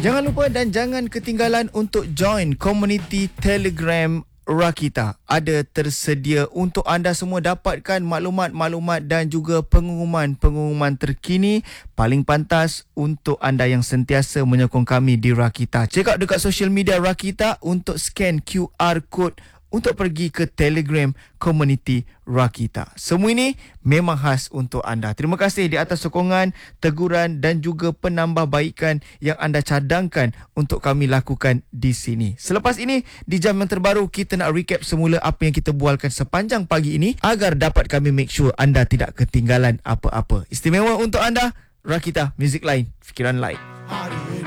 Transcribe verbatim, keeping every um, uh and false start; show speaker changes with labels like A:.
A: Jangan lupa dan jangan ketinggalan untuk join komuniti Telegram Rakita. Ada tersedia untuk anda semua dapatkan maklumat-maklumat dan juga pengumuman-pengumuman terkini paling pantas untuk anda yang sentiasa menyokong kami di Rakita. Check out dekat social media Rakita untuk scan Q R code untuk pergi ke Telegram komuniti Rakita. Semua ini memang khas untuk anda. Terima kasih di atas sokongan, teguran dan juga penambahbaikan yang anda cadangkan untuk kami lakukan di sini. Selepas ini, di jam yang terbaru, kita nak recap semula apa yang kita bualkan sepanjang pagi ini agar dapat kami make sure anda tidak ketinggalan apa-apa. Istimewa untuk anda, Rakita, muzik lain, fikiran lain.